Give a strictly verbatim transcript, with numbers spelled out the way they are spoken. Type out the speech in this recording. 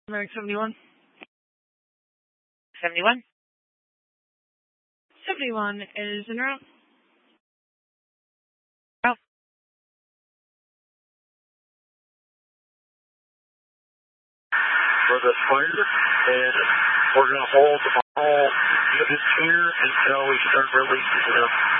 American seventy-one. seventy-one? seventy-one is en route. Oh. For the fire, and we're going to hold the ball, get his chair until we start releasing it up.